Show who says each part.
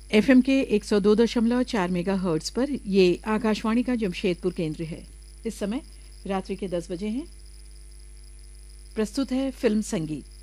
Speaker 1: FM के 102.4 megahertz पर ये आकाशवाणी का जमशेदपुर केंद्र है। इस समय रात्रि के 10 बजे हैं। प्रस्तुत है फिल्म संगीत।